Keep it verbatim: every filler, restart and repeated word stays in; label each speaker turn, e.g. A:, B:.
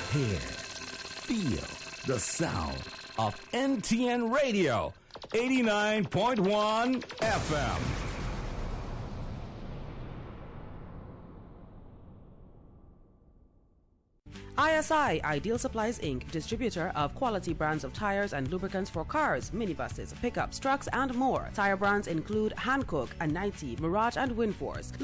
A: Hear, feel the sound of N T N Radio, eighty-nine point one F M.
B: I S I, Ideal Supplies Incorporated, distributor of quality brands of tires and lubricants for cars, minibuses, pickups, trucks, and more. Tire brands include Hankook, Anite, Mirage, and Winforce.